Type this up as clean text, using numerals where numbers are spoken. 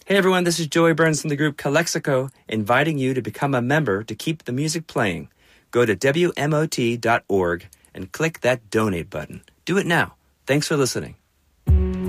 Hey everyone, this is Joey Burns from the group Calexico, inviting you to become a member to keep the music playing. Go to WMOT.org and click that donate button. Do it now. Thanks for listening.